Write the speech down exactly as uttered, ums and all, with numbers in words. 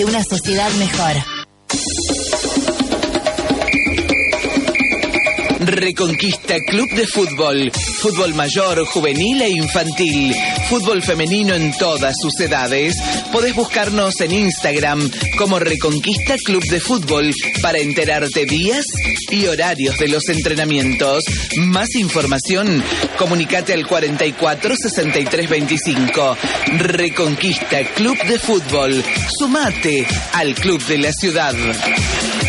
Una sociedad mejor. Reconquista Club de Fútbol. Fútbol mayor, juvenil e infantil. Fútbol femenino en todas sus edades. Podés buscarnos en Instagram como Reconquista Club de Fútbol para enterarte días y horarios de los entrenamientos. Más información, comunicate al cuarenta y cuatro, sesenta y tres, veinticinco. Reconquista Club de Fútbol. Sumate al Club de la Ciudad.